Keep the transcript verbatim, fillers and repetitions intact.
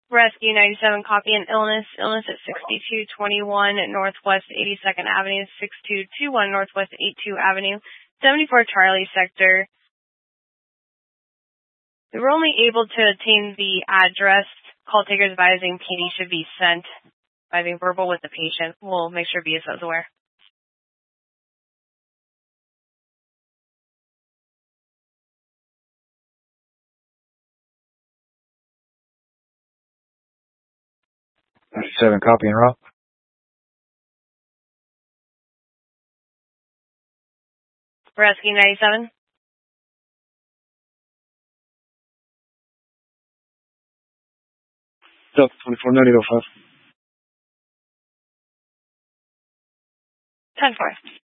Rescue ninety-seven, copy an illness. Illness at sixty-two twenty-one Northwest eighty-second Avenue, sixty-two twenty-one Northwest eighty-two Avenue, seventy-four Charlie sector. We were only able to obtain the address. Call takers advising P D should be sent by being verbal with the patient. We'll make sure B S O is aware. ninety-seven, copy and route. Rescue ninety-seven. Delta twenty-four ninety oh five. ten four.